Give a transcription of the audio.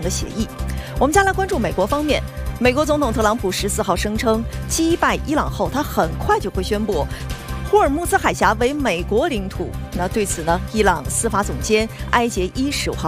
的协议。我们再来关注美国方面，美国总统特朗普14号声称，击败伊朗后，他很快就会宣布霍尔木兹海峡为美国领土。那对此呢，伊朗司法总监埃杰伊15号